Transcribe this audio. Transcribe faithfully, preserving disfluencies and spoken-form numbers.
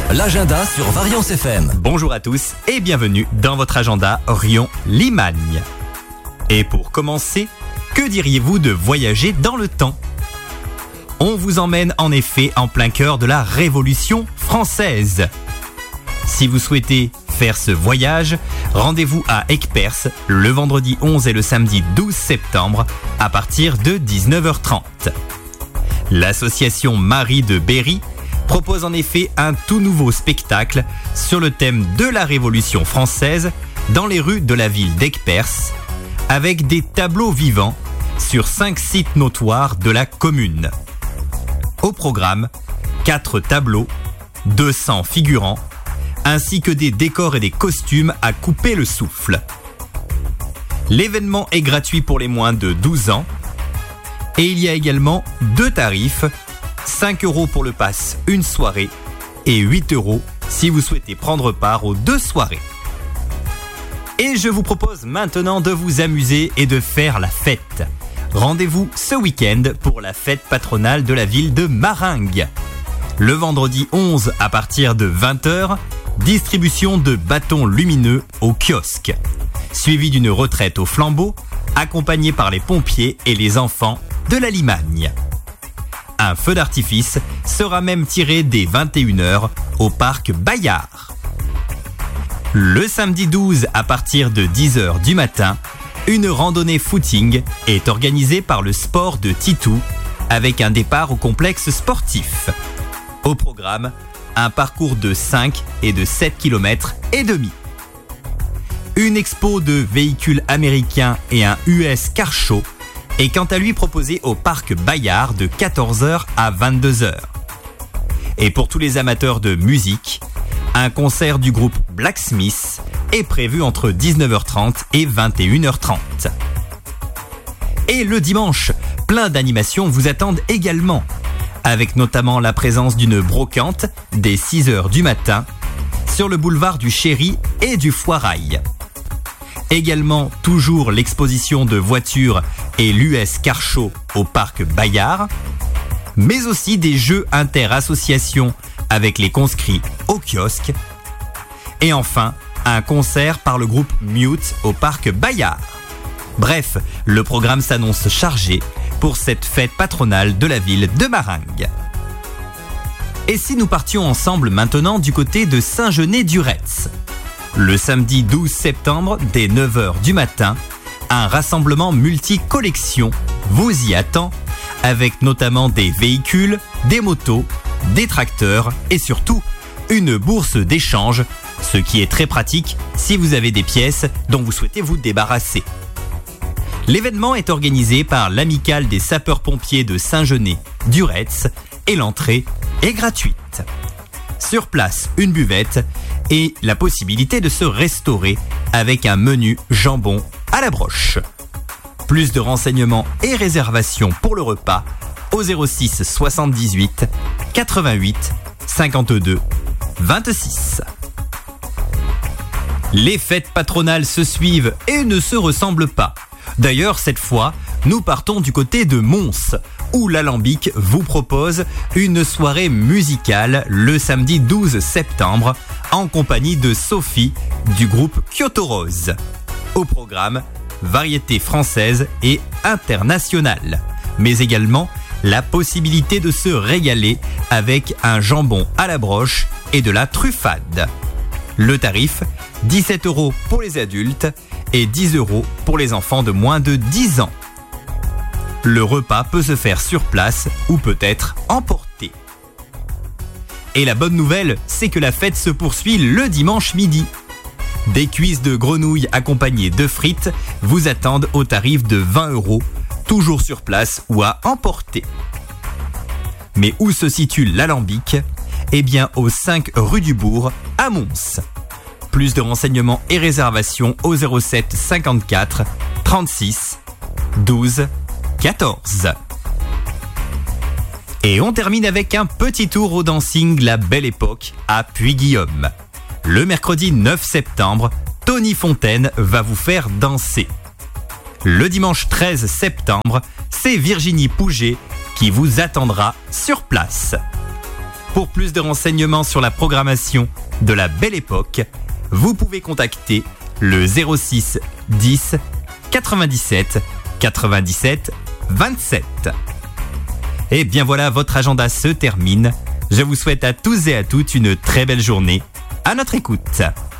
L'agenda sur Variance F M. Bonjour à tous et bienvenue dans votre agenda Rion-Limagne. Et pour commencer, que diriez-vous de voyager dans le temps ? On vous emmène en effet en plein cœur de la Révolution française. Si vous souhaitez faire ce voyage, rendez-vous à Aigueperse le vendredi onze et le samedi douze septembre à partir de dix-neuf heures trente. L'association Marie de Berry propose en effet un tout nouveau spectacle sur le thème de la Révolution française dans les rues de la ville d'Aigueperse, avec des tableaux vivants sur cinq sites notoires de la commune. Au programme, quatre tableaux, deux cents figurants, ainsi que des décors et des costumes à couper le souffle. L'événement est gratuit pour les moins de douze ans et il y a également deux tarifs, cinq euros pour le pass une soirée et huit euros si vous souhaitez prendre part aux deux soirées. Et je vous propose maintenant de vous amuser et de faire la fête. Rendez-vous ce week-end pour la fête patronale de la ville de Maringues. Le vendredi onze à partir de vingt heures, distribution de bâtons lumineux au kiosque, suivi d'une retraite au flambeau, accompagnée par les pompiers et les enfants de la Limagne. Un feu d'artifice sera même tiré dès vingt et une heures au parc Bayard. Le samedi douze à partir de dix heures du matin, une randonnée footing est organisée par le sport de Titou avec un départ au complexe sportif. Au programme, un parcours de cinq et de sept kilomètres et demi. Une expo de véhicules américains et un U S Car Show est quant à lui proposé au parc Bayard de quatorze heures à vingt-deux heures. Et pour tous les amateurs de musique, un concert du groupe Blacksmith est prévu entre dix-neuf heures trente et vingt et une heures trente. Et le dimanche, plein d'animations vous attendent également, avec notamment la présence d'une brocante dès six heures du matin sur le boulevard du Chéri et du Foirail. Également toujours l'exposition de voitures et l'U S Car Show au parc Bayard, mais aussi des jeux inter-associations avec les conscrits au kiosque. Et enfin, un concert par le groupe Mute au parc Bayard. Bref, le programme s'annonce chargé pour cette fête patronale de la ville de Maringues. Et si nous partions ensemble maintenant du côté de Saint-Genès-du-Retz ? Le samedi douze septembre, dès neuf heures du matin, un rassemblement multi-collection vous y attend, avec notamment des véhicules, des motos, des tracteurs et surtout une bourse d'échange, ce qui est très pratique si vous avez des pièces dont vous souhaitez vous débarrasser. L'événement est organisé par l'Amicale des sapeurs-pompiers de Saint-Genès-du-Retz et l'entrée est gratuite. Sur place, une buvette et la possibilité de se restaurer avec un menu jambon à la broche. Plus de renseignements et réservations pour le repas au zéro six soixante-dix-huit quatre-vingt-huit cinquante-deux vingt-six. Les fêtes patronales se suivent et ne se ressemblent pas. D'ailleurs, cette fois, nous partons du côté de Mons, où l'Alambic vous propose une soirée musicale le samedi douze septembre, en compagnie de Sophie du groupe Kyoto Rose. Au programme, variété française et internationale, mais également la possibilité de se régaler avec un jambon à la broche et de la truffade. Le tarif, dix-sept euros pour les adultes et dix euros pour les enfants de moins de dix ans. Le repas peut se faire sur place ou peut être emporté. Et la bonne nouvelle, c'est que la fête se poursuit le dimanche midi. Des cuisses de grenouilles accompagnées de frites vous attendent au tarif de vingt euros, toujours sur place ou à emporter. Mais où se situe l'Alambic ? Eh bien au cinq rue du Bourg, à Mons. Plus de renseignements et réservations au zéro sept cinquante-quatre trente-six douze quatorze. Et on termine avec un petit tour au dancing La Belle Époque à Puy-Guillaume. Le mercredi neuf septembre, Tony Fontaine va vous faire danser. Le dimanche treize septembre, c'est Virginie Pouget qui vous attendra sur place. Pour plus de renseignements sur la programmation de la Belle Époque, vous pouvez contacter le zéro six dix quatre-vingt-dix-sept quatre-vingt-dix-sept vingt-sept. Et bien voilà, votre agenda se termine. Je vous souhaite à tous et à toutes une très belle journée. À notre écoute.